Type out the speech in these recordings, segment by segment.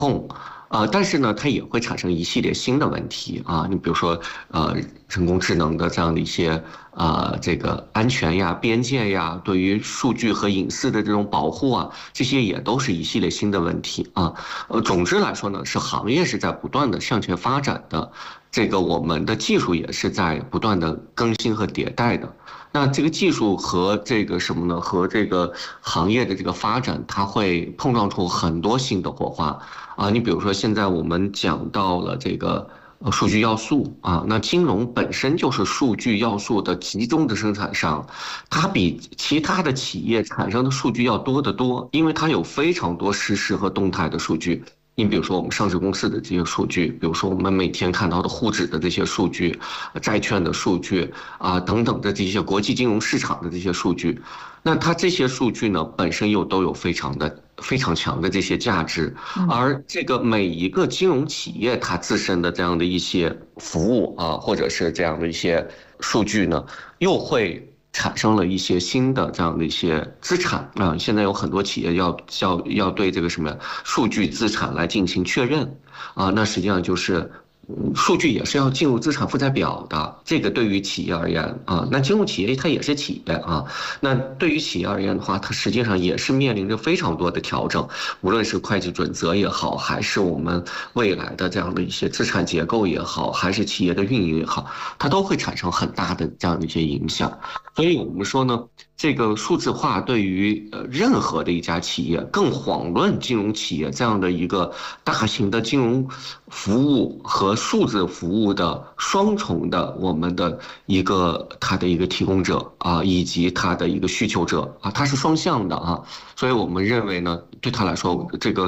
控。但是呢，它也会产生一系列新的问题啊。你比如说，人工智能的这样的一些这个安全呀、边界呀，对于数据和隐私的这种保护啊，这些也都是一系列新的问题啊。总之来说呢，是行业是在不断的向前发展的，这个我们的技术也是在不断的更新和迭代的。那这个技术和这个什么呢？和这个行业的这个发展，它会碰撞出很多新的火花啊。你比如说，现在我们讲到了这个数据要素啊，那金融本身就是数据要素的集中的生产商，它比其他的企业产生的数据要多得多，因为它有非常多实时和动态的数据。你比如说我们上市公司的这些数据，比如说我们每天看到的沪指的这些数据、债券的数据啊等等的这些国际金融市场的这些数据，那它这些数据呢本身又都有非常强的这些价值，而这个每一个金融企业它自身的这样的一些服务啊，或者是这样的一些数据呢，又会产生了一些新的这样的一些资产啊，现在有很多企业要对这个什么数据资产来进行确认啊，那实际上就是数据也是要进入资产负债表的，这个对于企业而言啊，那金融企业它也是企业啊，那对于企业而言的话，它实际上也是面临着非常多的调整，无论是会计准则也好，还是我们未来的这样的一些资产结构也好，还是企业的运营也好，它都会产生很大的这样的一些影响。所以我们说呢，这个数字化对于任何的一家企业，更遑论金融企业这样的一个大型的金融服务和数字服务的双重的我们的它的一个提供者啊，以及它的一个需求者啊，它是双向的啊，所以我们认为呢，对他来说，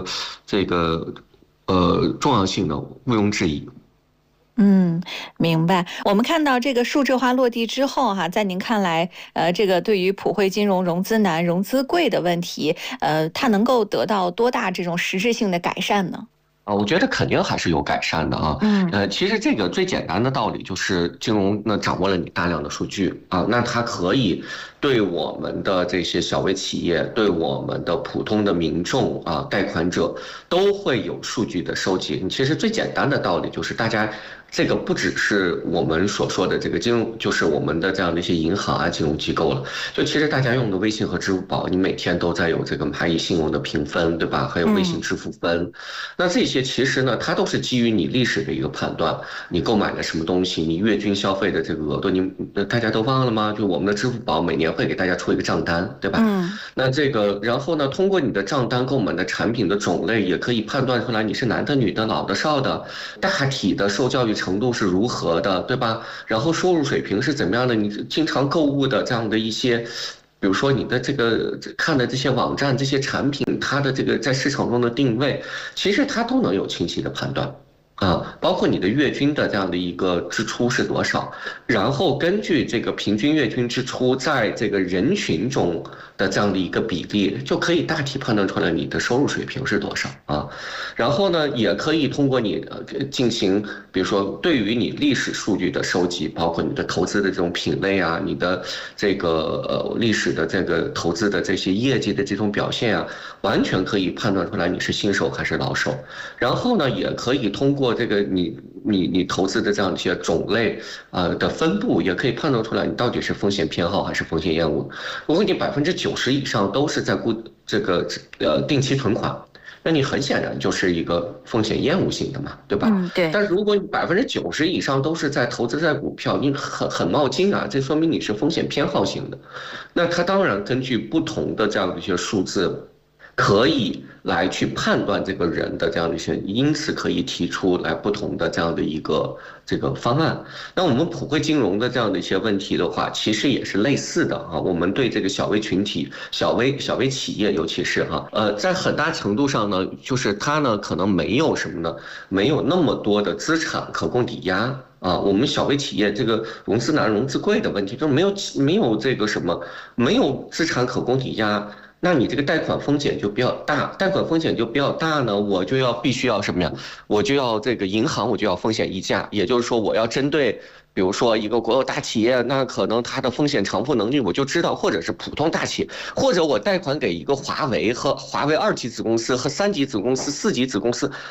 重要性呢毋庸置疑。 明白。我们看到这个数字化落地之后，在您看来，这个对于普惠金融融资难、融资贵的问题，它能够得到多大这种实质性的改善呢？ 我觉得肯定还是有改善的啊。其实这个最简单的道理就是金融呢掌握了你大量的数据啊，那它可以对我们的这些小微企业，对我们的普通的民众啊，贷款者都会有数据的收集。其实最简单的道理就是大家。这个不只是我们所说的这个金融，就是我们的这样的一些银行啊、金融机构了。就其实大家用的微信和支付宝，你每天都在有这个蚂蚁信用的评分，对吧？还有微信支付分。那这些其实呢，它都是基于你历史的一个判断，你购买了什么东西，你月均消费的这个额度，大家都忘了吗？就我们的支付宝每年会给大家出一个账单，对吧？那这个，然后呢，通过你的账单购买的产品的种类，也可以判断出来你是男的、女的、老的、少的，大体的受教育程度是如何的，对吧？然后收入水平是怎么样的？你经常购物的这样的一些，比如说你的这个看的这些网站、这些产品，它的这个在市场中的定位，其实它都能有清晰的判断。包括你的月均的这样的一个支出是多少，然后根据这个平均月均支出在这个人群中的这样的一个比例，就可以大体判断出来你的收入水平是多少啊。然后呢，也可以通过你进行，比如说对于你历史数据的收集，包括你的投资的这种品类啊，你的这个历史的这个投资的这些业绩的这种表现啊，完全可以判断出来你是新手还是老手。然后呢，也可以通过这个你投资的这样一些种类的分布，也可以判断出来你到底是风险偏好还是风险厌恶。如果你90%以上都是在定期存款，那你很显然就是一个风险厌恶型的嘛，对吧？ 对。 但如果你90%以上都是在投资在股票，你很冒金啊，这说明你是风险偏好型的。那它当然根据不同的这样的一些数字。可以来去判断这个人的这样的一些，因此可以提出来不同的这样的一个这个方案。那我们普惠金融的这样的一些问题的话，其实也是类似的啊。我们对这个小微群体、小微企业，尤其是在很大程度上呢，就是它呢可能没有什么呢，没有那么多的资产可供抵押。我们小微企业这个融资难、融资贵的问题，就是没有这个什么，没有资产可供抵押。那你这个贷款风险就比较大，贷款风险就比较大呢，我就必须要什么呀？我就要这个银行，我就要风险溢价，也就是说我要针对，比如说一个国有大企业，那可能它的风险偿付能力我就知道，或者是普通大企业，或者我贷款给一个华为和华为2级子公司和3级子公司、4级子公司，